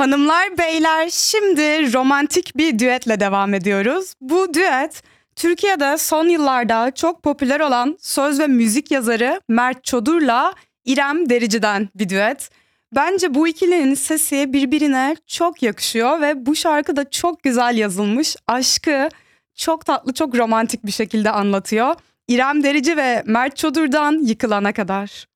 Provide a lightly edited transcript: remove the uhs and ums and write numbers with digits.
Hanımlar, beyler, şimdi romantik bir düetle devam ediyoruz. Bu düet Türkiye'de son yıllarda çok popüler olan söz ve müzik yazarı Mert Çodur'la İrem Derici'den bir düet. Bence bu ikilinin sesi birbirine çok yakışıyor ve bu şarkı da çok güzel yazılmış. Aşkı çok tatlı, çok romantik bir şekilde anlatıyor. İrem Derici ve Mert Çodur'dan Yıkılana Kadar.